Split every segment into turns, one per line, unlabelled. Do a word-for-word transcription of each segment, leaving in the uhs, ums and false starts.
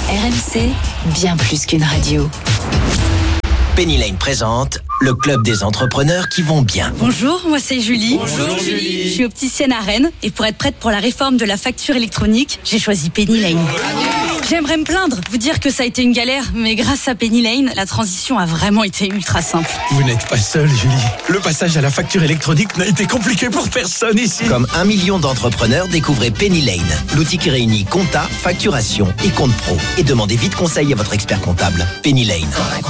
R M C, bien plus qu'une radio.
Penny Lane présente le club des entrepreneurs qui vont bien.
Bonjour, moi c'est Julie.
Bonjour Julie.
Je suis opticienne à Rennes et pour être prête pour la réforme de la facture électronique, j'ai choisi Penny Lane. J'aimerais me plaindre, vous dire que ça a été une galère, mais grâce à Penny Lane, la transition a vraiment été ultra simple.
Vous n'êtes pas seule, Julie. Le passage à la facture électronique n'a été compliqué pour personne ici.
Comme un million d'entrepreneurs, découvrez Penny Lane, l'outil qui réunit compta, facturation et compte pro. Et demandez vite conseil à votre expert comptable. Penny Lane.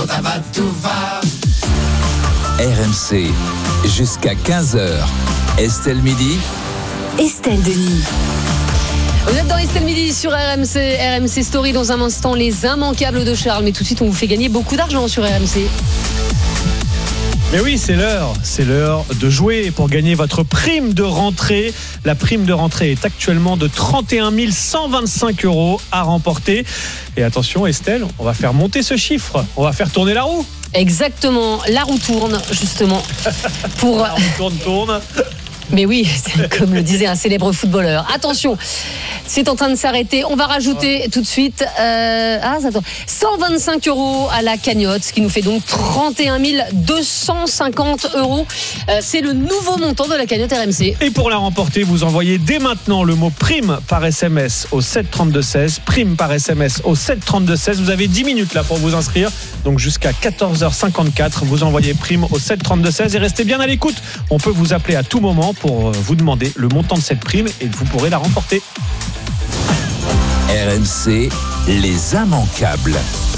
R M C, jusqu'à quinze heures. Estelle Midi.
Estelle Denis.
Vous êtes dans Estelle Midi sur R M C, R M C Story. Dans un instant, les immanquables de Charles. Mais tout de suite, on vous fait gagner beaucoup d'argent sur R M C.
Mais oui, c'est l'heure, c'est l'heure de jouer pour gagner votre prime de rentrée. La prime de rentrée est actuellement de trente et un mille cent vingt-cinq euros à remporter. Et attention Estelle, on va faire monter ce chiffre, on va faire tourner la roue.
Exactement, la roue tourne justement. Pour...
La roue tourne, tourne.
Mais oui, c'est comme le disait un célèbre footballeur. Attention, c'est en train de s'arrêter. On va rajouter tout de suite euh, ah, attends, cent vingt-cinq euros à la cagnotte, ce qui nous fait donc trente et un mille deux cent cinquante euros. Euh, c'est le nouveau montant de la cagnotte R M C.
Et pour la remporter, vous envoyez dès maintenant le mot prime par S M S au sept trente-deux seize. Prime par S M S au sept trente-deux seize. Vous avez dix minutes là pour vous inscrire. Donc jusqu'à quatorze heures cinquante-quatre, vous envoyez prime au sept trente-deux seize et restez bien à l'écoute. On peut vous appeler à tout moment pour vous demander le montant de cette prime et vous pourrez la remporter.
R M C, les immanquables.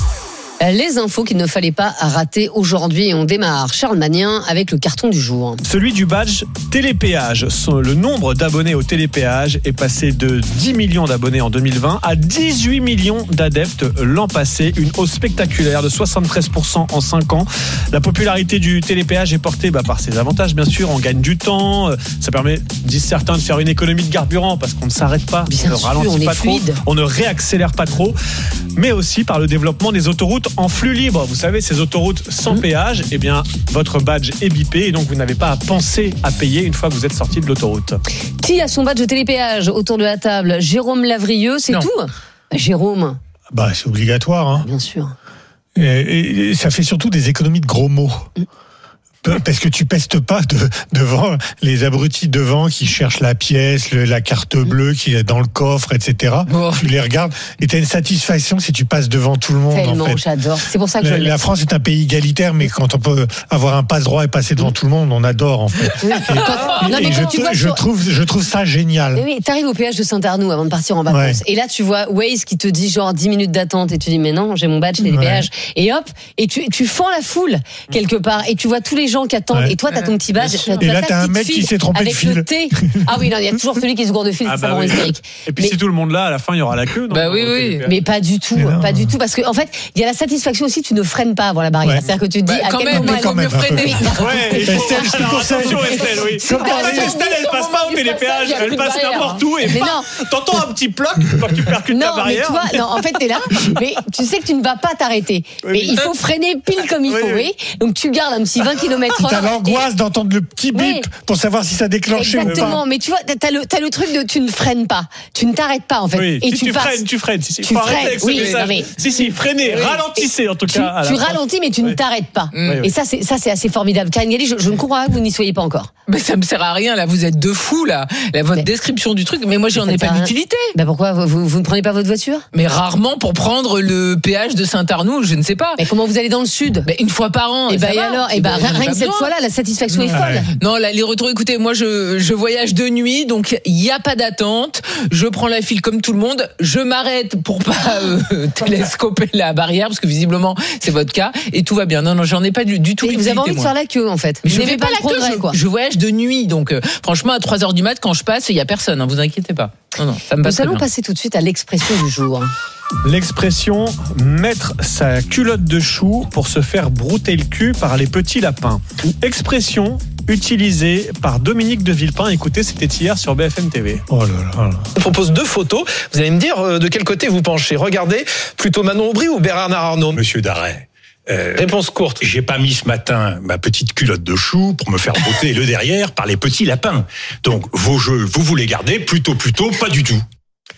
Les infos qu'il ne fallait pas rater aujourd'hui. Et on démarre, Charles Magnin, avec le carton du jour.
Celui du badge télépéage. Le nombre d'abonnés au télépéage est passé de dix millions d'abonnés en deux mille vingt à dix-huit millions d'adeptes l'an passé. Une hausse spectaculaire de soixante-treize pour cent en cinq ans. La popularité du télépéage est portée bah, par ses avantages, bien sûr. On gagne du temps. Ça permet, disent certains, de faire une économie de carburant parce qu'on ne s'arrête pas.
Bien
on ne
sûr,
ralentit
on
pas
est
trop.
fluide.
On ne réaccélère pas trop. Mais aussi par le développement des autoroutes en flux libre. Vous savez, ces autoroutes sans péage, eh bien, votre badge est bipé et donc vous n'avez pas à penser à payer une fois que vous êtes sorti de l'autoroute.
Qui a son badge de télépéage autour de la table? Jérôme Lavrieux, c'est
Non.
tout? Jérôme.
Bah, c'est obligatoire. Hein.
Bien sûr.
Et, et, et ça fait surtout des économies de gros mots. Mm. Parce que tu pestes pas de, devant les abrutis devant qui cherchent la pièce, le, la carte bleue qui est dans le coffre, et cetera. Oh. Tu les regardes et tu as une satisfaction si tu passes devant tout le monde.
Tellement,
en fait.
J'adore. C'est pour ça que
la,
je
la France est un pays égalitaire, mais quand on peut avoir un passe-droit et passer devant tout le monde, on adore en fait.
Oui.
Et,
non,
et
mais
je,
tu vois,
je, trouve, je trouve ça génial.
Mais oui, t'arrives au péage de Saint-Arnoux avant de partir en vacances. Ouais. Et là, tu vois Waze qui te dit genre dix minutes d'attente et tu dis mais non, j'ai mon badge, j'ai les
ouais.
péages. Et hop, et tu, tu fends la foule quelque part et tu vois tous les gens qui attendent. Ouais. Et toi, t'as ton petit badge.
Et là, t'as un mec qui s'est trompé
avec
de fil.
Le T. Ah oui, non, il y a toujours celui qui se gourde de fil,
ah
c'est
bah
ça
oui.
hystérique.
Et puis
mais,
si tout le monde là, à la fin, il y aura la queue. Non,
bah oui, oui. Mais pas du tout, pas du tout, parce qu'en en fait, il y a la satisfaction aussi, tu ne freines pas avant la barrière. Ouais. C'est-à-dire que tu te dis
bah,
à
quand
quel
même,
moment
il faut mieux freiner.
Ouais,
Estelle, je te conseille.
Attention, Estelle, oui. Estelle, elle passe pas au télépéage, elle passe n'importe où et t'entends un petit ploc quand tu percutes la barrière.
Non, mais tu vois, non, en fait, t'es là, mais tu sais que tu ne vas pas t'arrêter. Mais il faut freiner pile comme il faut, oui. Donc tu gardes un petit vingt kilomètres heure.
T'as l'angoisse d'entendre le petit bip pour savoir si ça déclenche ou pas.
Exactement, mais tu vois, t'as le, t'as le truc de tu ne freines pas, tu ne t'arrêtes pas en fait.
Oui,
et
si
tu,
tu
passes.
freines, tu freines. Si, si.
Tu
Faut
freines,
arrêter avec ce
oui,
message.
non, mais...
Si, si, freinez, oui. Ralentissez en tout
tu,
cas.
Tu ralentis, mais tu oui. ne t'arrêtes pas. Oui, oui. Et ça, c'est, ça, c'est assez formidable. Karine Galli, je, je ne comprends pas que vous n'y soyez pas encore.
Mais ça me sert à rien, là, vous êtes deux fous, là. là votre mais... description du truc, mais moi, j'en ai pas d'utilité.
Bah pourquoi vous, vous, vous ne prenez pas votre voiture?
Mais rarement pour prendre le péage de Saint-Arnoux, je ne sais pas.
Mais comment vous allez dans le sud?
Mais une fois par an.
Et bah, et alors, et bah, rien que cette fois-là, la satisfaction est folle.
Non, là, les retours, écoutez, moi, je, je voyage de nuit, donc il n'y a pas d'attente. Je prends la file comme tout le monde. Je m'arrête pour pas euh, télescoper la barrière, parce que visiblement, c'est votre cas, et tout va bien. Non, non, j'en ai pas du, du tout.
Vous avez envie moi. de faire la queue, en fait.
Mais je
ne
fais pas, pas la
progrès,
queue, je,
quoi.
je voyage de nuit, donc euh, franchement, à trois heures du mat, quand je passe, il n'y a personne, hein, vous inquiétez pas. Non, non, ça me
Nous allons passer tout de suite à l'expression du jour.
L'expression mettre sa culotte de chou pour se faire brouter le cul par les petits lapins. Expression utilisée par Dominique de Villepin. Écoutez, c'était hier sur B F M T V.
Oh là là.
Je propose deux photos. Vous allez me dire de quel côté vous penchez. Regardez, plutôt Manon Aubry ou Bernard Arnault?
Monsieur Darret.
Euh, Réponse courte.
J'ai pas mis ce matin ma petite culotte de chou pour me faire botter le derrière par les petits lapins. Donc, vos jeux, vous vous les gardez plutôt, plutôt, pas du tout.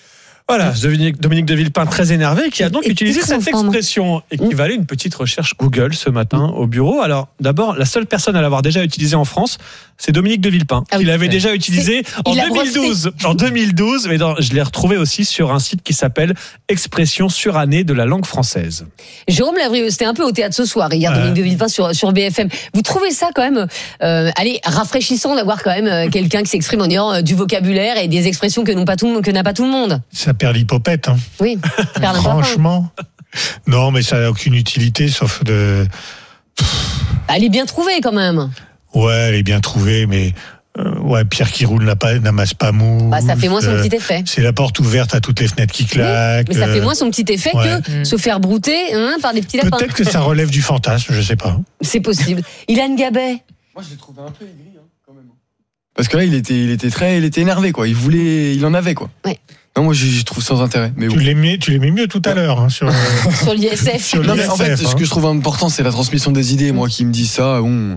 Voilà, Dominique, Dominique de Villepin très énervé, qui a donc
Et
utilisé
très
cette
enfant,
expression et qui valait une petite recherche Google ce matin au bureau. Alors d'abord, la seule personne à l'avoir déjà utilisé en France, c'est Dominique de Villepin.
Ah oui.
Il l'avait déjà utilisé
C'est-
en
il l'a
deux mille douze. En deux mille douze, mais dans- je l'ai retrouvé aussi sur un site qui s'appelle Expression surannée de la langue française.
Jérôme Lavrieux, c'était un peu au théâtre ce soir, hier,
Ouais.
Dominique de Villepin sur, sur B F M. Vous trouvez ça quand même, euh, allez, rafraîchissant d'avoir quand même euh, quelqu'un qui s'exprime en disant euh, du vocabulaire et des expressions que, n'ont pas tout, le monde- que n'a pas tout le monde?
Ça perd l'hypopète. Hein.
Oui, perd l'important.
Franchement. Non, mais ça n'a aucune utilité, sauf de.
Elle est bien trouvée quand même.
Ouais, elle est bien trouvée, mais. euh, ouais, Pierre qui roule n'a pas- n'amasse pas mou.
Bah, ça fait moins son petit effet.
C'est la porte ouverte à toutes les fenêtres qui claquent.
Mais ça fait
euh,
moins son petit effet
ouais.
que se faire brouter hein, par des petits lapins.
Peut-être que ça relève du fantasme, je sais pas.
C'est possible. Ilan Gabet.
Moi, je l'ai trouvé un peu aigri, hein, quand même. Parce que là, il était, il était très, il était énervé, quoi. Il voulait, il en avait, quoi.
Ouais.
Non, moi, je, je trouve sans intérêt. Mais
Tu
bon.
l'aimais, tu l'aimais mieux tout à l'heure hein, sur. euh,
Sur l'I S F.
Sur
Non, mais en fait,
l'I S F,
ce
hein.
que je trouve important, c'est la transmission des idées. Moi, qui me dis ça, bon.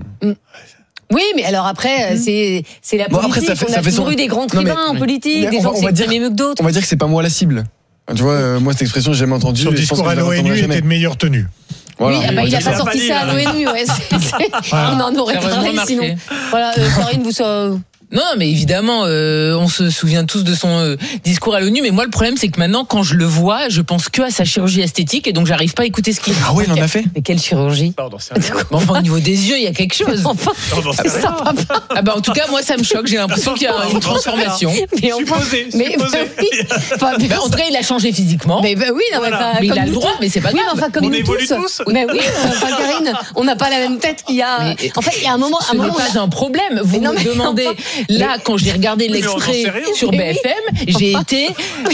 Oui, mais alors après, euh, c'est c'est la
Bon,
politique.
après, ça fait-
on
ça
a
fait
toujours
son-
eu des grands
Non, mais-
tribuns en
mais-
politique,
mais
des
on
gens
va-
qui
on va dire-
s'exprimaient mieux que d'autres.
On va dire que c'est pas moi la cible. Tu vois, euh, moi, cette expression, j'ai jamais entendue.
Sur le
et je pense
discours
que
à
je la
l'ONU,
entendrai
était
jamais.
de meilleure tenue.
Voilà.
Oui, ah bah, il
il
n'a
l'a
pas
pas
sorti
dit,
ça à
là.
l'ONU. Ouais, c'est- c'est- on en aurait
Ça aurait
parlé
moins
sinon.
marqué.
Voilà, euh, Florine, vous ça.
Non, mais évidemment, euh, on se souvient tous de son euh, discours à l'ONU. Mais moi, le problème, c'est que maintenant, quand je le vois, je pense que à sa chirurgie esthétique, et donc j'arrive pas à écouter ce qu'il dit.
Ah ouais, il en a fait.
Mais quelle chirurgie?
Pardon, c'est un-
Bon, enfin, au niveau des yeux, il y a quelque chose.
Enfin,
Pardon,
c'est
c'est
ça va pas.
Ah bah, en tout cas, moi, ça me choque. J'ai l'impression qu'il y a une transformation.
Mais enfin,
Supposé,
mais,
supposé.
bah oui. Enfin, mais,
Bah, en tout cas, il a changé physiquement.
mais bah oui, non, mais,
Voilà.
enfin,
Mais il
comme
a le
nous
droit,
tous.
mais c'est pas
Oui,
grave.
mais enfin, comme
On
nous
évolue
tous.
tous.
Mais oui, enfin, Karine, on n'a pas la même tête qu'il y a.
Mais-
En fait, il y a un moment, un
Ce n'est
moment. on a-
pas un problème. Vous
Mais non,
me
mais
demandez,
enfin,
là, quand j'ai regardé
mais on n'en
l'extrait
sait rien.
sur B
Mais
F M, j'ai
Enfin.
été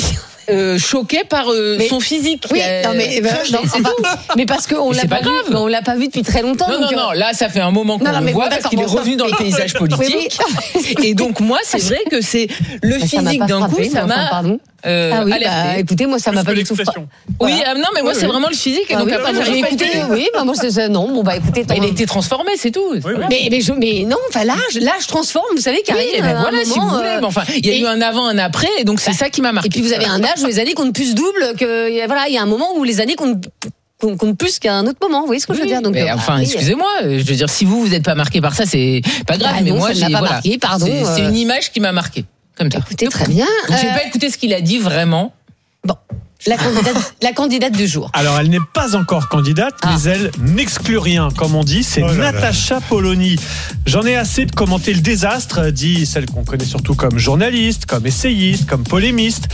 euh, choquée par euh,
Mais-
son physique.
Oui,
Euh,
non mais, bah,
c'est
non,
tout.
enfin, mais parce qu'on
Mais
l'a
c'est
pas,
pas
vu,
grave.
mais on l'a pas vu depuis très longtemps.
Non,
donc,
non,
euh,
non, là, ça fait un moment qu'on
Non, non,
le
mais
voit
bon,
parce
d'accord,
qu'il est
bon,
revenu dans le paysage politique.
Oui,
Et donc, moi, c'est vrai que c'est le
oui. Ça m'a
physique
pas
d'un coup,
frappé,
ça
mais enfin,
m'a
pardon.
euh,
Ah oui,
alerté.
bah, écoutez, moi, ça m'a
Plus
pas
que
du tout
l'expression.
Oui,
Voilà.
ah, non, mais moi,
Oui,
c'est
oui.
vraiment le physique. Et
Ah
donc,
oui,
après,
bah,
j'arrive
j'ai
pas à
écouté,
écouter.
oui, bah, moi, c'est ça, non, bon, bah, écoutez,
Bah, il a
tant-
été transformé, c'est tout.
Oui, oui.
mais, mais, je, mais non, enfin, là, je, là, je transforme, vous savez,
Oui,
Karine.
eh ben
à un
voilà, si vous
moment,
voulez.
euh,
Mais enfin, il y a
et-
eu un avant, un après, et donc c'est ça qui m'a marqué.
Et puis vous avez un âge où les années comptent plus double que voilà, il y a un moment où les années comptent comptent comptent plus qu'à un autre moment. Vous voyez ce que je veux
Oui,
dire? Donc
mais
euh,
enfin,
oui,
excusez-moi, je veux dire, si vous vous n'êtes pas marqué par ça, c'est pas grave.
Bah
mais
non,
moi,
ça ne
j'ai
m'a pas
voilà,
marqué, pardon,
C'est c'est
euh.
une image qui m'a marqué, comme ça.
Écoutez, très bien.
Donc j'ai
Euh,
pas écouté ce qu'il a dit vraiment.
Bon, la candidate, la candidate du jour.
Alors, elle n'est pas encore candidate,
Ah.
mais elle n'exclut rien, comme on dit. C'est
Oh là là.
Natacha Polony. J'en ai assez de commenter le désastre, dit celle qu'on connaît surtout comme journaliste, comme essayiste, comme polémiste.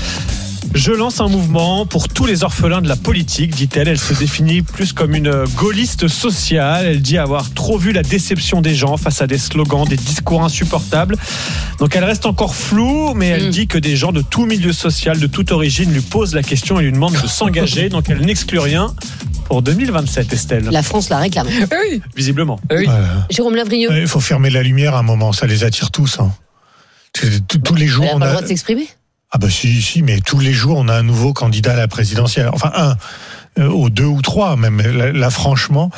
Je lance un mouvement pour tous les orphelins de la politique, dit-elle. Elle se définit plus comme une gaulliste sociale. Elle dit avoir trop vu la déception des gens face à des slogans, des discours insupportables. Donc elle reste encore floue, mais elle
Mm.
dit que des gens de tout milieu social, de toute origine, lui posent la question et lui demandent de s'engager. Donc elle n'exclut rien pour deux mille vingt-sept, Estelle.
La France la réclame.
Oui.
Visiblement.
Oui.
Voilà.
Jérôme Lavrieux.
Il faut fermer la lumière à un moment, ça les attire tous. Hein. C'est- tous- Tous les jours,
Elle n'a
on
pas le
a.
droit de s'exprimer.
Ah bah si, si, mais tous les jours, on a un nouveau candidat à la présidentielle. Enfin, un, euh, ou deux ou trois même. Là, là, franchement,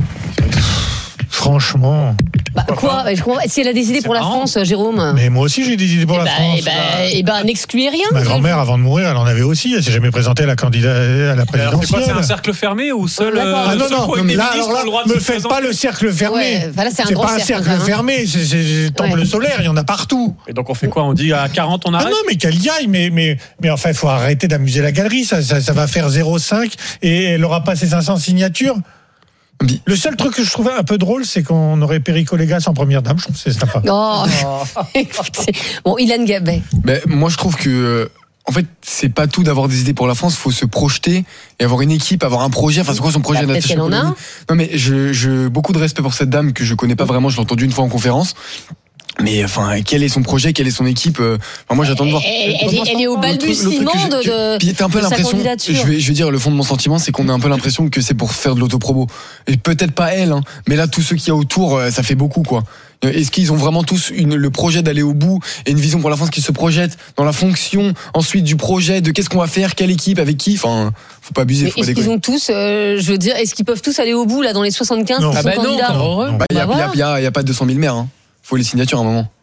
franchement.
Bah, quoi Bah, je comprends pas. Si elle a décidé pour la
marrant.
France, Jérôme.
Mais moi aussi, j'ai des idées pour
Eh
la
bah,
France.
eh bah, eh bah, n'excluez rien.
Ma grand-mère, avant de mourir, elle en avait aussi. Elle s'est jamais présentée à la candidat à la
Alors, c'est quoi,
présidentielle.
c'est un cercle fermé ou seul
D'accord.
euh,
Ah non,
ceux qui ont
non,
été
là,
ministres
alors
ont
là,
le droit de
me
se
faites
présenter
pas le cercle fermé.
Ouais, enfin, là, c'est un grand
pas un
cercle,
cercle
quand même, hein.
fermé, c'est- c'est c'est temple
Ouais.
solaire, il y en a partout.
Et donc on fait quoi? On dit à quarante on
Ah
arrête?
non, mais qu'elle y aille, mais, mais, mais enfin, il faut arrêter d'amuser la galerie, ça, ça, ça va faire zéro virgule cinq et elle aura pas ses cinq cents signatures. Le seul truc que je trouvais un peu drôle, c'est qu'on aurait Perico Légas en première dame, je trouve que c'est sympa.
Oh. Écoutez. Bon, Ilan Gabet.
Ben, moi, je trouve que, euh, en fait, c'est pas tout d'avoir des idées pour la France. Il faut se projeter et avoir une équipe, avoir un projet. Enfin, c'est quoi son projet,
Bah, peut-être
Natacha
qu'elle en a
Polony
un.
Non, mais je, je, beaucoup de respect pour cette dame que je connais pas vraiment. Je l'ai entendue une fois en conférence. Mais enfin, quel est son projet, quelle est son équipe euh, enfin, moi, j'attends de voir.
Elle, elle est, elle est au
Le truc- le truc
balbutiement
que j'ai-
de, de,
Puis t'as un peu
de sa
l'impression,
candidature.
je vais, je vais dire le fond de mon sentiment, c'est qu'on a un peu l'impression que c'est pour faire de l'autopromo. Et peut-être pas elle, hein, mais là tous ceux qu'il y a autour, euh, ça fait beaucoup quoi. Est-ce qu'ils ont vraiment tous une, le projet d'aller au bout et une vision pour la France qui se projette dans la fonction ensuite du projet de qu'est-ce qu'on va faire, quelle équipe, avec qui? Enfin, faut pas abuser,
Mais
faut pas
est-ce qu'ils
déconner.
ont tous, euh, je veux dire, est-ce qu'ils peuvent tous aller au bout là dans les soixante-quinze
Non.
qui
Ah
sont
bah non,
candidats
encore heureux.
Bah, il y a,
Bah,
il y a-
voilà.
il y a- il y a pas deux cent mille maires. Hein. Faut les signatures à un moment.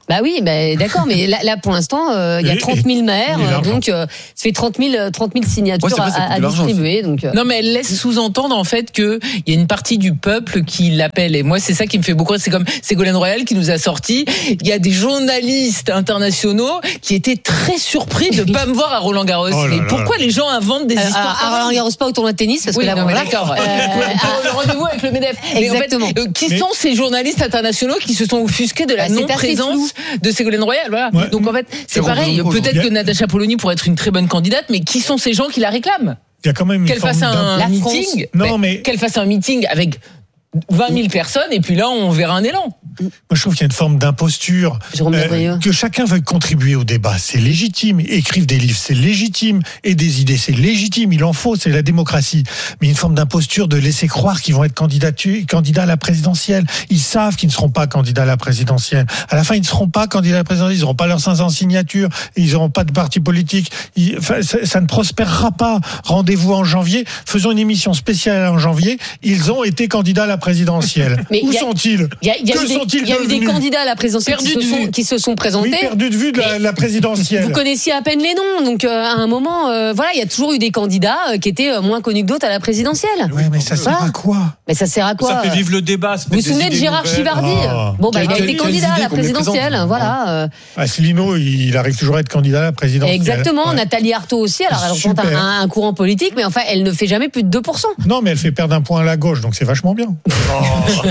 Bah oui, bah, d'accord, mais là, là pour l'instant, il euh, y a trente mille maires, euh, donc euh, ça fait trente mille signatures ouais, vrai, à, à distribuer. Donc, euh.
Non, mais elle laisse sous-entendre en fait qu'il y a une partie du peuple qui l'appelle. Et moi, c'est ça qui me fait beaucoup rire. C'est comme Ségolène Royal qui nous a sorti. Il y a des journalistes internationaux qui étaient très surpris de ne pas me voir à Roland-Garros. Oh mais pourquoi les gens inventent des euh, histoires
à, à Roland-Garros, pas au tournoi de tennis, parce
oui,
que là,
non,
voilà.
D'accord. Euh, le rendez-vous avec le MEDEF.
Exactement.
En fait, euh, qui mais... sont ces journalistes internationaux qui se sont offusqués de la
bah,
non-présence de Ségolène Royal, voilà. Ouais. Donc en fait, c'est, c'est pareil. Peut-être que Natacha Polony pourrait être une très bonne candidate, mais qui sont ces gens qui la réclament ?
Il y a quand même une
qu'elle fasse un meeting. Non, mais qu'elle fasse un meeting avec vingt mille personnes et puis là on verra un élan.
Moi je trouve qu'il y a une forme d'imposture, euh, que chacun veuille contribuer au débat, c'est légitime, écrire des livres c'est légitime, et des idées c'est légitime, il en faut, c'est la démocratie, mais une forme d'imposture de laisser croire qu'ils vont être candidats à la présidentielle. Ils savent qu'ils ne seront pas candidats à la présidentielle, à la fin ils ne seront pas candidats à la présidentielle, ils n'auront pas leurs cinq cents signatures, ils n'auront pas de parti politique, ils, enfin, ça, ça ne prospérera pas. Rendez-vous en janvier, faisons une émission spéciale en janvier, ils ont été candidats à la présidentielle. Mais où a, sont-ils
y a, y a Que sont-ils Il y a eu des candidats à la présidentielle qui se, sont, qui se sont présentés.
Oui, perdu de vue de la, la présidentielle.
Vous connaissiez à peine les noms, donc euh, à un moment, euh, voilà, il y a toujours eu des candidats euh, qui étaient euh, moins connus que d'autres à la présidentielle.
Oui, mais ça sert voilà. à quoi
Mais ça sert à quoi
Ça fait vivre le débat.
Vous vous souvenez de Gérard Chivardi oh. Bon, bah, il a été candidat à la présidentielle, voilà. Euh.
Asselineau, il arrive toujours à être candidat à la présidentielle.
Exactement. Ouais. Nathalie Arthaut aussi. Alors, elle représente un, un courant politique, mais enfin, elle ne fait jamais plus de deux pour cent.
Non, mais elle fait perdre un point à la gauche, donc c'est vachement bien. Oh.
C'est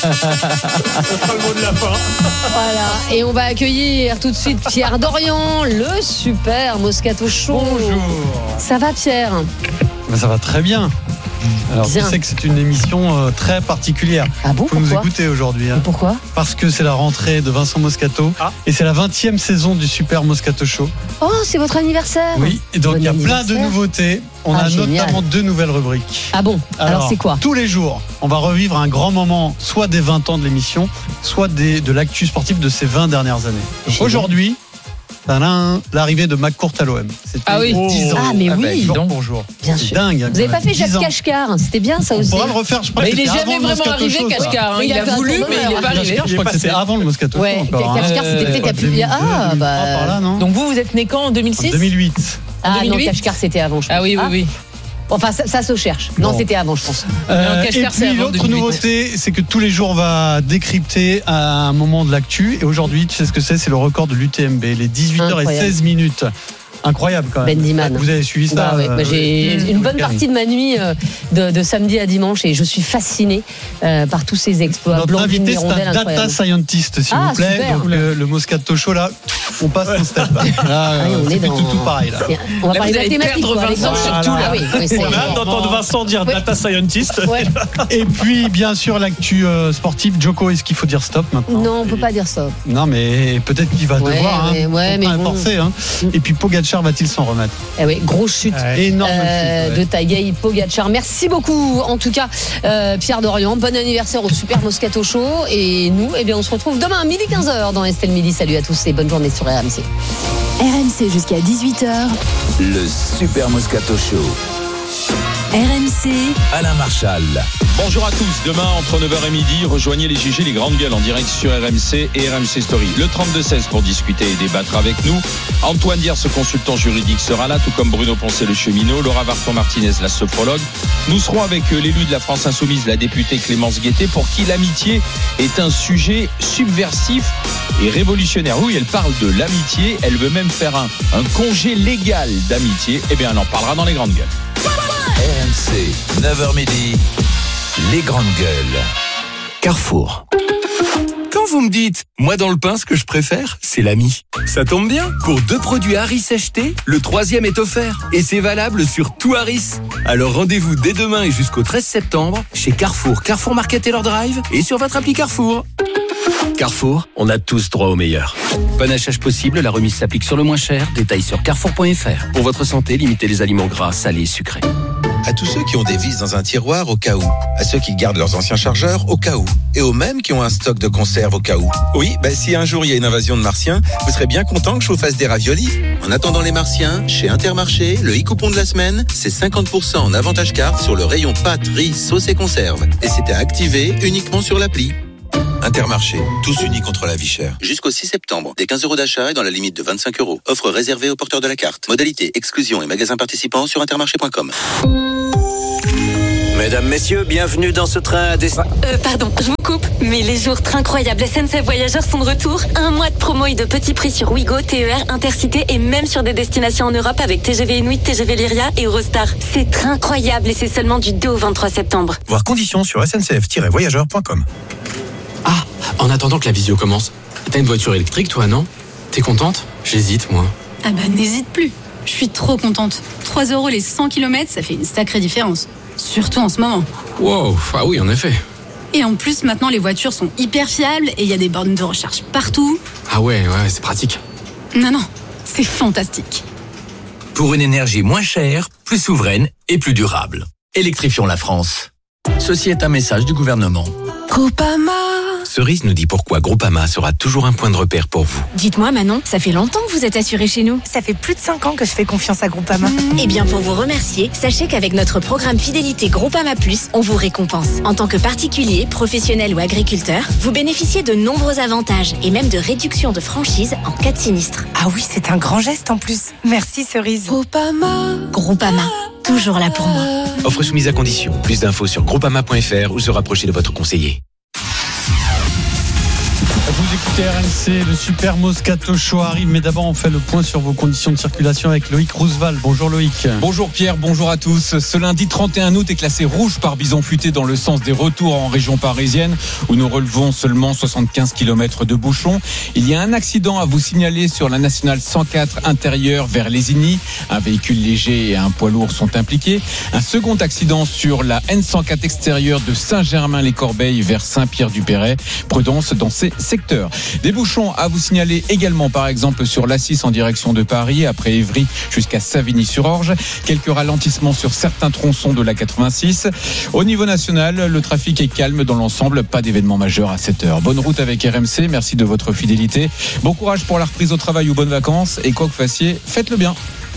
pas le mot de la fin.
Voilà. Et on va accueillir tout de suite Pierre Dorian, le super Moscato Show.
Bonjour.
Ça va, Pierre ?
Ben, ça va très bien. Alors, bien. Je sais que c'est une émission euh, très particulière.
Ah bon ?
Il faut nous écouter aujourd'hui. Hein.
Pourquoi ?
Parce que c'est la rentrée de Vincent Moscato. Ah. Et c'est la vingtième saison du Super Moscato Show.
Oh, c'est votre anniversaire ?
Oui, et donc il y a plein de nouveautés. On ah, a génial. notamment deux nouvelles rubriques.
Ah bon ? Alors, Alors c'est quoi ?
Tous les jours, on va revivre un grand moment, soit des vingt ans de l'émission, soit des, de l'actu sportif de ces vingt dernières années. Donc, aujourd'hui, l'arrivée de McCourt à l'O M. C'était
ah oui,
dix ans.
Ah mais oui,
jour pour jour.
Bien
c'est
sûr.
Dingue.
Vous n'avez pas fait Jacques Kachkar, c'était bien ça aussi.
On pourra le refaire. Je crois
mais
que
il n'est jamais vraiment arrivé, Kachkar. Hein. Il, il a voulu, mais il n'est pas arrivé.
Je crois que c'était avant le Moscato.
Ouais, Kachkar, c'était peut-être il y a plus. Ah bah.
Donc vous, vous êtes né quand en deux mille six ?
En deux mille huit.
Ah non, Kachkar c'était avant, je pense.
Ah oui, oui, oui.
Enfin, ça, ça se cherche. Non, bon. C'était avant, je pense.
Euh, et puis, l'autre nouveauté, c'est que tous les jours, on va décrypter à un moment de l'actu. Et aujourd'hui, tu sais ce que c'est ? C'est le record de l'U T M B, les dix-huit heures seize minutes. Incroyable quand même.
Bendiman.
Vous avez suivi ça
bah, ouais. bah, J'ai euh, une bonne partie de ma nuit euh, de, de samedi à dimanche et je suis fasciné euh, par tous ces exploits.
Notre Blandine invité, c'est un data scientist, s'il ah, vous plaît.
Super.
Donc, le, le Moscato Show, là, on passe un step. Là,
ah, oui, on est dans...
tout, tout pareil. Là.
On va
là,
parler de mathématiques.
Vincent, surtout, là.
Ah, oui, oui,
on a hâte d'entendre Vincent dire ouais. data scientist.
Ouais.
Et puis, bien sûr, l'actu euh, sportive. Joko, est-ce qu'il faut dire stop maintenant ?
Non, on ne peut pas dire stop.
Non, mais peut-être qu'il va
ouais,
devoir.
Mais,
hein.
ouais, mais
bon. forcer, hein. Et puis, Pogacar va-t-il s'en remettre ?
Eh oui, grosse chute
ouais, énorme
euh,
chute, ouais.
de Tadej Pogacar. Merci beaucoup, en tout cas, euh, Pierre Dorian. Bon anniversaire au Super Moscato Show. Et nous, eh bien, on se retrouve demain à midi quinze heures dans Estelle Midi. Salut à tous et bonne journée sur R M C.
R M C jusqu'à dix-huit heures.
Le Super Moscato Show.
R M C.
Alain Marchal.
Bonjour à tous. Demain, entre neuf heures et midi, rejoignez les G G, les grandes gueules en direct sur R M C et R M C Story. Le trente-deux seize pour discuter et débattre avec nous. Antoine Dier, ce consultant juridique, sera là, tout comme Bruno Poncet, le cheminot. Laura Varton-Martinez, la sophrologue. Nous serons avec l'élu de la France Insoumise, la députée Clémence Guettet, pour qui l'amitié est un sujet subversif et révolutionnaire. Oui, elle parle de l'amitié. Elle veut même faire un, un congé légal d'amitié. Eh bien, elle en parlera dans les grandes gueules.
R M C, neuf heures midi, les grandes gueules. Carrefour.
Quand vous me dites, moi dans le pain, ce que je préfère, c'est l'ami. Ça tombe bien, pour deux produits Harris achetés, le troisième est offert. Et c'est valable sur tout Harris. Alors rendez-vous dès demain et jusqu'au treize septembre chez Carrefour, Carrefour Market Taylor Drive et sur votre appli Carrefour. Carrefour, on a tous droit au meilleur. Bon achat possible, la remise s'applique sur le moins cher. Détails sur carrefour point f r. Pour votre santé, limitez les aliments gras, salés et sucrés.
À tous ceux qui ont des vis dans un tiroir au cas où. À ceux qui gardent leurs anciens chargeurs au cas où. Et aux mêmes qui ont un stock de conserve au cas où. Oui, bah, si un jour il y a une invasion de martiens, vous serez bien content que je vous fasse des raviolis. En attendant les martiens, chez Intermarché, le e-coupon de la semaine, c'est cinquante pour cent en avantage carte sur le rayon pâtes, riz, sauce et conserve. Et c'était activé uniquement sur l'appli. Intermarché, tous unis contre la vie chère. Jusqu'au six septembre, des quinze euros d'achat et dans la limite de vingt-cinq euros. Offre réservée aux porteurs de la carte. Modalité, exclusion et magasins participants sur intermarché point com.
Mesdames, messieurs, bienvenue dans ce train à destination.
Euh, pardon, je vous coupe, mais les jours incroyables S N C F Voyageurs sont de retour. Un mois de promo et de petits prix sur Ouigo, T E R, Intercité et même sur des destinations en Europe avec T G V Inuit, T G V Lyria et Eurostar. C'est incroyable et c'est seulement du deux au vingt-trois septembre.
Voir conditions sur S N C F tiret voyageurs point com.
Ah, en attendant que la visio commence, t'as une voiture électrique toi, non? T'es contente? J'hésite, moi.
Ah bah n'hésite plus, je suis trop contente. trois euros les cent kilomètres, ça fait une sacrée différence. Surtout en ce moment.
Wow, ah oui, en effet.
Et en plus, maintenant, les voitures sont hyper fiables et il y a des bornes de recharge partout.
Ah ouais, ouais, c'est pratique.
Non, non, c'est fantastique.
Pour une énergie moins chère, plus souveraine et plus durable. Électrifions la France. Ceci est un message du gouvernement.
Groupama.
Cerise nous dit pourquoi Groupama sera toujours un point de repère pour vous.
Dites-moi Manon, ça fait longtemps que vous êtes assuré chez nous.
Ça fait plus de cinq ans que je fais confiance à Groupama.
Mmh. Eh bien pour vous remercier, sachez qu'avec notre programme Fidélité Groupama Plus, on vous récompense. En tant que particulier, professionnel ou agriculteur, vous bénéficiez de nombreux avantages et même de réductions de franchise en cas de sinistre.
Ah oui, c'est un grand geste en plus. Merci Cerise.
Groupama. Groupama, toujours là pour moi.
Offre soumise à condition. Plus d'infos sur groupama point f r ou se rapprocher de votre conseiller.
Vous écoutez R M C, le Super Moscato Show arrive, mais d'abord on fait le point sur vos conditions de circulation avec Loïc Roosevelt. Bonjour Loïc.
Bonjour Pierre, bonjour à tous. Ce lundi trente et un août est classé rouge par Bison Futé dans le sens des retours en région parisienne où nous relevons seulement soixante-quinze kilomètres de bouchons. Il y a un accident à vous signaler sur la nationale cent quatre intérieure vers Lésigny. Un véhicule léger et un poids lourd sont impliqués. Un second accident sur la N cent quatre extérieure de Saint-Germain-les-Corbeilles vers Saint-Pierre-du-Perret. Prudence dans ces secteurs. Des bouchons à vous signaler également par exemple sur l'A six en direction de Paris après Évry jusqu'à Savigny-sur-Orge. Quelques ralentissements sur certains tronçons de la quatre-vingt-six. Au niveau national, le trafic est calme dans l'ensemble, pas d'événement majeur à cette heure. Bonne route avec R M C, merci de votre fidélité. Bon courage pour la reprise au travail ou bonnes vacances et quoi que vous fassiez, faites-le bien.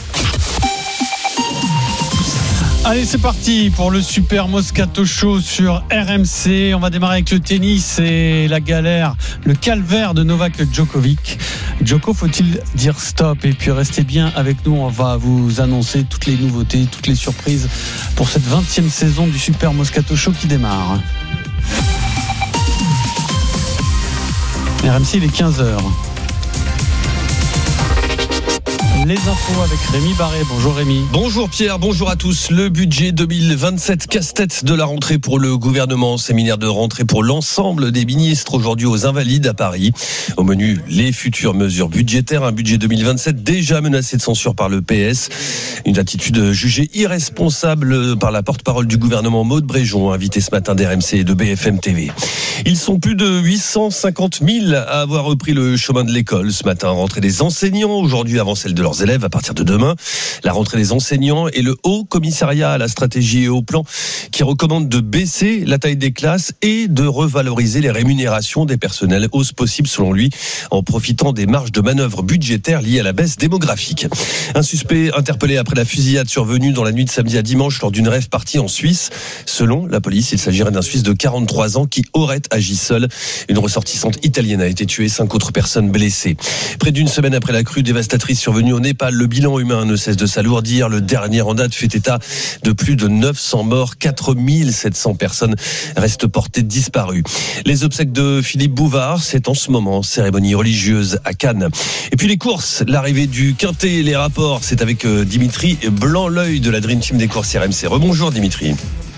Allez, c'est parti pour le Super Moscato Show sur R M C. On va démarrer avec le tennis et la galère, le calvaire de Novak Djokovic. Djoko, faut-il dire stop? Et puis restez bien avec nous, on va vous annoncer toutes les nouveautés, toutes les surprises pour cette vingtième saison du Super Moscato Show qui démarre. R M C, il est quinze heures. Les infos avec Rémi Barré. Bonjour Rémi.
Bonjour Pierre, bonjour à tous. Le budget deux mille vingt-sept, casse-tête de la rentrée pour le gouvernement. Séminaire de rentrée pour l'ensemble des ministres aujourd'hui aux Invalides à Paris. Au menu, les futures mesures budgétaires. Un budget deux mille vingt-sept déjà menacé de censure par le P S. Une attitude jugée irresponsable par la porte-parole du gouvernement Maude Bréjon, invitée ce matin d'R M C et de B F M T V. Ils sont plus de huit cent cinquante mille à avoir repris le chemin de l'école ce matin. Rentrée des enseignants aujourd'hui avant celle de leurs élèves à partir de demain. La rentrée des enseignants et le Haut Commissariat à la stratégie et au plan qui recommande de baisser la taille des classes et de revaloriser les rémunérations des personnels. Hausse possible selon lui en profitant des marges de manœuvre budgétaires liées à la baisse démographique. Un suspect interpellé après la fusillade survenue dans la nuit de samedi à dimanche lors d'une rave partie en Suisse. Selon la police, il s'agirait d'un Suisse de quarante-trois ans qui aurait agi seul. Une ressortissante italienne a été tuée, cinq autres personnes blessées. Près d'une semaine après la crue dévastatrice survenue au Népal, le bilan humain ne cesse de s'alourdir. Le dernier en date fait état de plus de neuf cents morts, quatre mille sept cents personnes restent portées disparues. Les obsèques de Philippe Bouvard, c'est en ce moment cérémonie religieuse à Cannes. Et puis les courses, l'arrivée du Quintet, les rapports, c'est avec Dimitri Blanc-L'œil de la Dream Team des courses R M C. Rebonjour Dimitri.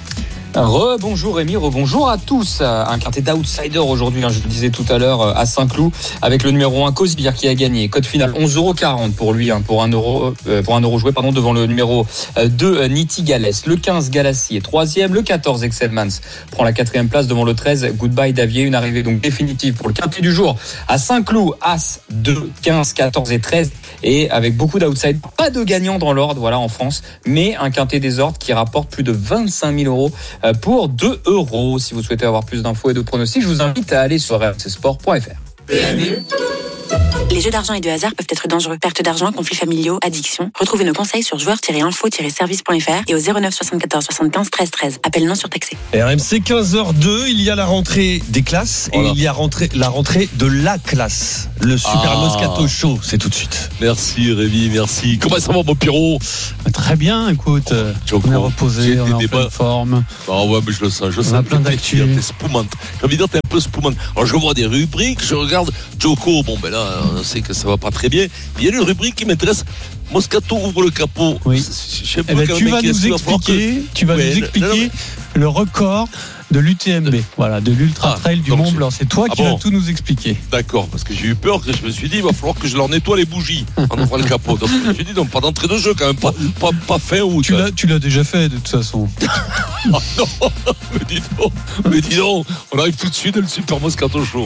Rebonjour Rémi, rebonjour à tous. Un quintet d'outsider aujourd'hui, hein, je le disais tout à l'heure, à Saint-Cloud, avec le numéro un Cosbir qui a gagné. Code final onze euros quarante pour lui, hein, pour un euro, euh, pour un euro joué, pardon, devant le numéro deux euh, Niti Galès. Le quinze Galassi est troisième, le quatorze Excelmans prend la quatrième place devant le treize Goodbye Davier. Une arrivée donc définitive pour le quintet du jour à Saint-Cloud, As, deux, quinze, quatorze et treize. Et avec beaucoup d'outsiders, pas de gagnants dans l'ordre, voilà, en France, mais un quintet des ordres qui rapporte plus de vingt-cinq mille euros pour deux euros. Si vous souhaitez avoir plus d'infos et de pronostics, je vous invite à aller sur r m c sport point f r.
Les jeux d'argent et de hasard peuvent être dangereux. Perte d'argent, conflits familiaux, addiction. Retrouvez nos conseils sur joueurs tiret info tiret service point f r et au zéro neuf soixante-quatorze soixante-quinze treize treize. Appel non surtaxé.
R M C quinze heures deux, il y a la rentrée des classes et
Voilà.
il y a rentrée, la rentrée de la classe. Le Super
Ah.
Moscato Show, c'est tout de suite.
Merci Rémi, merci. Comment ça va mon Pierrot?
Très bien, écoute. euh,
Joko,
on est reposé,
j'ai
on
des
est en
débats.
pleine forme.
Ah ouais, mais je le sens, je
On
sens
a
que
plein
t'es
d'actu.
fier, t'es spumante. J'ai envie de dire, t'es un peu spumante. Alors je vois des rubriques, je regarde Joko, bon ben là, on sait que ça va pas très bien. Il y a une rubrique qui m'intéresse. Moscato ouvre le capot.
Oui.
Je sais
Eh
pas
ben,
quand
tu
même
vas
qui est-
nous
il va falloir
expliquer,
que-
tu vas
Ouais,
nous
non, non,
expliquer
mais-
le record de l'U T M B, voilà, de l'Ultra
Ah,
Trail du
donc
Mont
c'est-
Blanc. C'est toi
Ah
qui
bon.
vas tout nous expliquer.
D'accord, parce que j'ai eu peur, que je me suis dit, il va falloir que je leur nettoie les bougies en ouvrant le capot. Donc je me suis dit, non, pas d'entrée de jeu quand même, pas, pas, pas fin août.
Tu l'as, tu l'as déjà fait de toute façon.
Ah non, mais dis donc, mais dis donc, on arrive tout de suite dans le Super Moscato Show.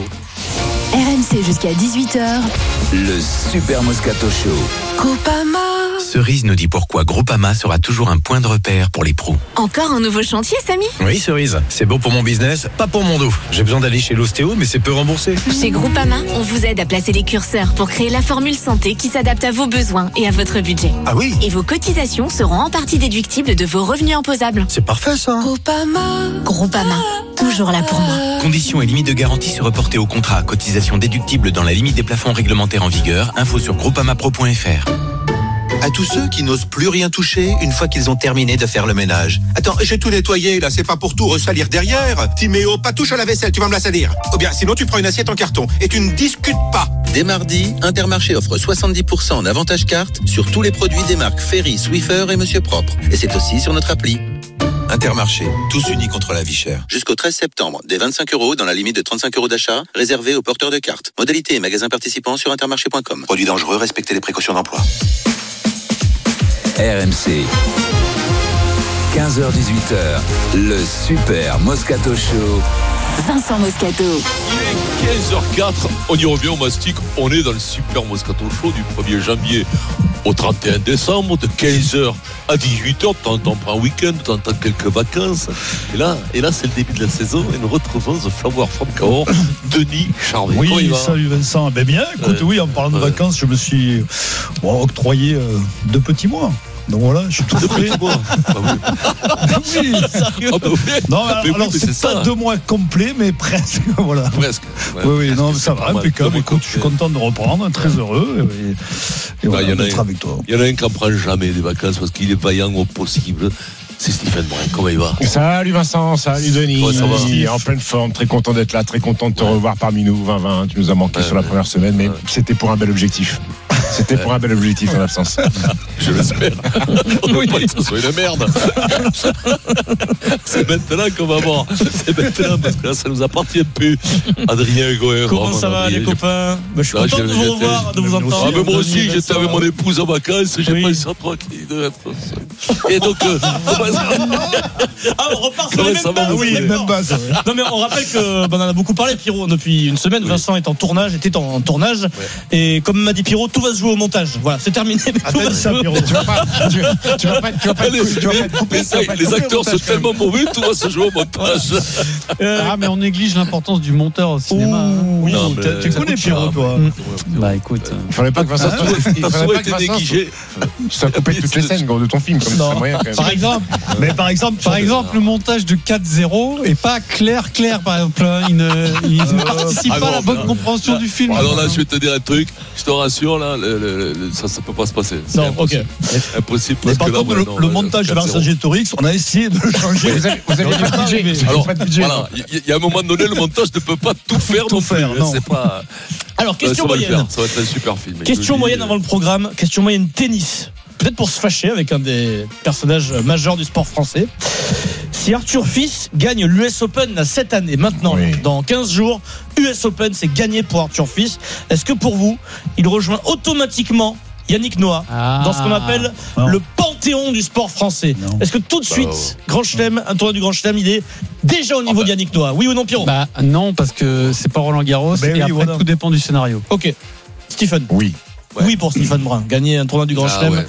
R M C jusqu'à dix-huit heures.
Le Super Moscato Show.
Groupama.
Cerise nous dit pourquoi Groupama sera toujours un point de repère pour les pros.
Encore un nouveau chantier, Samy?
Oui, Cerise, c'est bon pour mon business, pas pour mon dos. J'ai besoin d'aller chez l'ostéo, mais c'est peu remboursé.
Chez Groupama, on vous aide à placer les curseurs pour créer la formule santé qui s'adapte à vos besoins et à votre budget.
Ah oui?
Et vos cotisations seront en partie déductibles de vos revenus imposables.
C'est parfait ça.
Groupama. Groupama, toujours là pour moi.
Conditions et limites de garantie se reporter au contrat. Cotisation déductible dans la limite des plafonds réglementaires en vigueur. Info sur groupamapro point f r.
À tous ceux qui n'osent plus rien toucher une fois qu'ils ont terminé de faire le ménage. Attends, j'ai tout nettoyé là, c'est pas pour tout ressalir derrière. Timéo, pas touche à la vaisselle, tu vas me la salir. Ou bien sinon tu prends une assiette en carton et tu ne discutes pas.
Dès mardi, Intermarché offre soixante-dix pour cent en avantage carte sur tous les produits des marques Ferry, Swiffer et Monsieur Propre. Et c'est aussi sur notre appli. Intermarché, tous unis contre la vie chère. Jusqu'au treize septembre, des vingt-cinq euros dans la limite de trente-cinq euros d'achat, réservés aux porteurs de cartes. Modalité et magasins participants sur intermarché point com. Produits dangereux, respectez les précautions d'emploi.
R M C. quinze heures dix-huit heures. Le Super Moscato Show.
Vincent Moscato.
Il est quinze heures quatre, on y revient au mastic, on est dans le Super Moscato Show du premier janvier au trente et un décembre, de quinze heures à dix-huit heures, de temps en temps on prend un week-end, de temps en temps quelques vacances. Et là, et là c'est le début de la saison et nous retrouvons The Flower from Cahors, Denis Charvet. Comment il
Oui,
va
salut Vincent. Ben bien, écoute,
Ouais.
oui, en parlant de
Ouais.
vacances, je me suis bon, octroyé euh, deux petits mois. Donc voilà, je suis tout prêt.
Ah
oui, sérieux.
Ah bah oui.
Non,
Mais
alors,
oui,
alors,
mais
c'est,
c'est
pas
ça.
deux mois complets, mais presque. Voilà.
Presque. Ouais,
oui, oui,
presque,
non,
c'est
ça
pas
va,
mal.
impeccable.
Deux mois
Écoute, je suis content de reprendre, très heureux. Et, et
Bah,
voilà,
il y en a
d'être
un-
avec toi.
Il y en a un qui n'en prend jamais des vacances parce qu'il est vaillant au possible. C'est Stéphane Brun. Comment il va?
Salut Vincent, salut Denis.
Ouais, ça va.
Steve, en pleine forme, très content d'être là, très content de te revoir parmi nous. vingt vingt, tu nous as manqué
Ouais,
sur la
ouais.
première semaine, mais c'était pour un bel objectif. C'était pour un bel objectif en absence.
Je l'espère. On ne veut pas que ce soit une merde. C'est maintenant qu'on va voir. C'est maintenant parce que là, ça nous appartient plus. Adrien Goer.
Comment ça va les copains? Bah, Je suis
Là,
content
j'ai-
de vous
j'étais-
revoir, de vous
Ah,
entendre.
mais moi aussi,
Denis,
j'étais
Vincent.
avec mon épouse en vacances, j'ai
Oui.
pas eu ça tranquille de être seul. Et donc, euh, comment ça-
Ah, on repart sur
Comment
les
ça
mêmes
va,
bases.
vous
Oui,
savez
même base. Non mais on rappelle que ben, on en a beaucoup parlé, Pierrot, depuis une semaine. Vincent est en tournage, était en, en tournage, et comme m'a dit Pierrot, tout va se jouer au montage. Voilà, c'est terminé. Mais tout va se
ça,
jouer.
Pierrot.
Tu vas pas, tu, tu vas pas, tu vas pas,
Les,
être- tu vas pas être coupé,
les-
ça va pas être
les
coupé au
acteurs sont
montage, quand même.
tellement mauvais, tout va se jouer au montage.
Ah, mais on néglige l'importance du monteur au cinéma. hein.
Oui,
Non, mais
tu
ça
connais
coûte
Pierrot,
cher.
toi.
Bah écoute.
Il fallait pas que Vincent,
Ah,
il fallait
il
pas
faut
que
être
Vincent
négligé.
soit coupé de toutes les scènes gros, de ton film, comme ça,
Non.
c'est moyen quand même.
Par exemple, mais par exemple,
Par exemple, le montage de quatre zéro est pas clair, clair, par exemple. hein. Il ne, il ne participe
ah
pas à
non,
la bonne
mais-
compréhension du film.
Alors là, je vais te dire un truc, je te rassure, là, le- le- le- ça ne peut pas se passer. C'est
Non,
impossible. Impossible.
mais
parce
par
que là,
contre,
ouais,
le,
non,
le
là,
montage de
quatre zéro.
Vercingétorix, on a essayé de le changer.
Vous avez, vous avez
On
pas
est
de
pas
budget.
arrivé.
Vous avez
Alors,
pas de budget.
voilà, il y, il y a un moment donné, le montage ne peut pas tout faire
Tout
non
faire,
plus.
non.
C'est pas.
Alors,
ça
question
va le
moyenne.
faire, ça va être un super film.
Question
Je le
moyenne
dis,
avant le programme. Question moyenne tennis. Peut-être pour se fâcher avec un des personnages majeurs du sport français. Si Arthur Fils gagne l'U S Open là, cette année, maintenant,
Oui.
dans quinze jours, U S Open, c'est gagné pour Arthur Fils. Est-ce que pour vous, il rejoint automatiquement Yannick Noah
Ah.
dans ce qu'on appelle
Non.
le panthéon du sport français?
Non.
Est-ce que tout de
Bah,
suite,
ouais.
Grand Chelem, un tournoi du Grand Chelem, il est déjà au niveau
bah.
de Yannick Noah? Oui ou non, Pierrot?
Bah non, parce que c'est pas Roland Garros.
Ben
et
oui,
après,
voilà.
tout dépend du scénario.
Ok. Stephen.
Oui.
Ouais.
Oui pour Stephen Brun. Gagner un tournoi du Grand
Ah,
Chelem
ouais.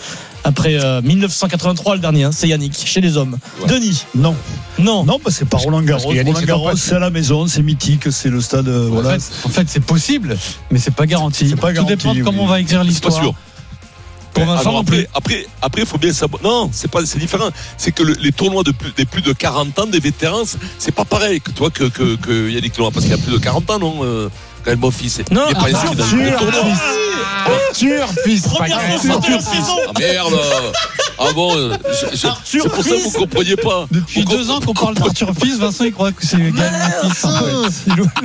après euh, mille neuf cent quatre-vingt-trois le dernier, hein, c'est Yannick chez les hommes.
Ouais.
Denis.
Non.
Non.
Non, bah, c'est pas Roland Garros.
Parce que Yannick,
Roland
c'est
Garros,
pas
c'est à la maison, c'est mythique, c'est le stade. euh,
En
voilà.
fait, en fait, c'est possible, mais c'est pas garanti.
C'est pas
Tout
garanti,
dépend de comment
oui.
on va écrire
C'est
l'histoire.
pas sûr.
Pour Vincent
Alors
non
après,
plus.
après, après, il faut bien savoir. Non, c'est pas, c'est différent. C'est que le- les tournois de plus, des plus de quarante ans, des vétérans, c'est pas pareil que toi que que, que Yannick Noah, parce qu'il y a plus de quarante ans, non. Euh, quand même, mon fils.
Non,
il est pas
Arthur,
inscrit dans
Arthur,
le tournoi.
Arthur, fils. Première saison de la saison.
Ah merde. Ah bon. euh, je- je-
Arthur
c'est pour ça que
Fils.
vous compreniez pas.
Depuis
Vous
deux
comp-
ans qu'on parle d'Arthur Fils, Vincent il croit que c'est Gaël Fils. En fait.